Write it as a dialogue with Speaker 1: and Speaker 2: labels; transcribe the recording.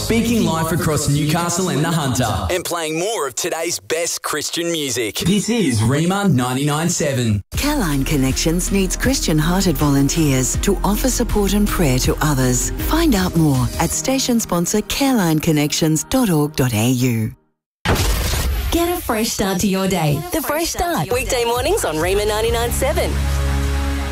Speaker 1: speaking live across Newcastle and the Hunter, and playing more of today's best Christian music. This is Rima 99.7.
Speaker 2: Careline Connections needs Christian-hearted volunteers to offer support and prayer to others. Find out more at station sponsor carelineconnections.org.au.
Speaker 3: Get a fresh start to your day. The Fresh Start. Weekday mornings on Rima 99.7.